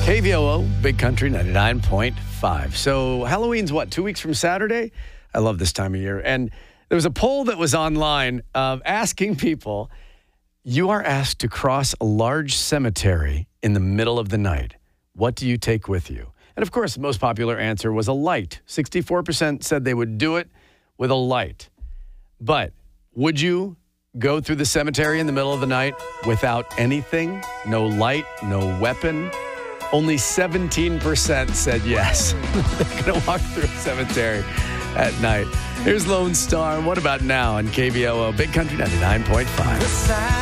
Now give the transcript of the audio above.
KVOO, Big Country 99.5. So Halloween's what, 2 weeks from Saturday? I love this time of year. And there was a poll that was online asking people, you are asked to cross a large cemetery in the middle of the night. What do you take with you? And of course, the most popular answer was a light. 64% said they would do it with a light. But would you go through the cemetery in the middle of the night without anything? No light, no weapon? Only 17% said yes. They're going to walk through a cemetery at night. Here's Lone Star. What about now on KVOO, Big Country 99.5?